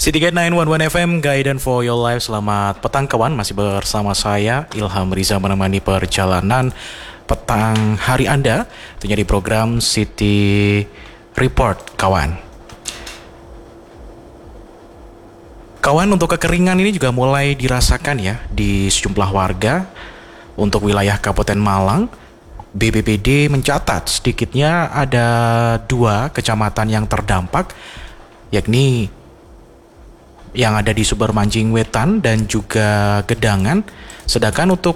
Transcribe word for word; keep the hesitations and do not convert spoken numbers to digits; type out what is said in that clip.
City Gate sembilan satu satu F M, Guidance for Your Life. Selamat petang kawan, masih bersama saya Ilham Riza menemani perjalanan petang hari Anda tentunya di program City Report kawan. Kawan, untuk kekeringan ini juga mulai dirasakan ya di sejumlah warga. Untuk wilayah Kabupaten Malang, B P B D mencatat sedikitnya ada dua kecamatan yang terdampak, yakni yang ada di Subermanjing Wetan dan juga Gedangan. Sedangkan untuk